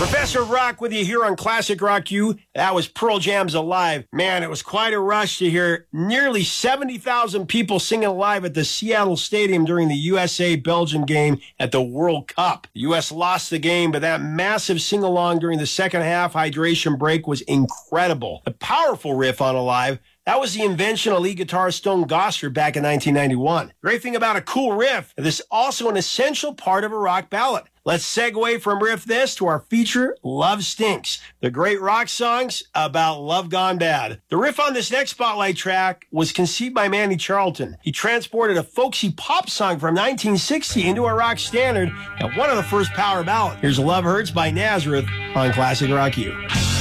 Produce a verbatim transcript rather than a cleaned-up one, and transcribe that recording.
Professor Rock with you here on Classic Rock U. That was Pearl Jam's Alive. Man, it was quite a rush to hear nearly seventy thousand people singing Alive at the Seattle Stadium during the U S A-Belgium game at the World Cup. The U S lost the game, but that massive sing-along during the second half hydration break was incredible. A powerful riff on Alive. That was the invention of lead guitarist Stone Gossard back in nineteen ninety-one. Great thing about a cool riff, this is also an essential part of a rock ballad. Let's segue from Riff This to our feature, Love Stinks, the great rock songs about love gone bad. The riff on this next Spotlight track was conceived by Manny Charlton. He transported a folksy pop song from nineteen sixty into a rock standard and one of the first power ballads. Here's Love Hurts by Nazareth on Classic Rock U.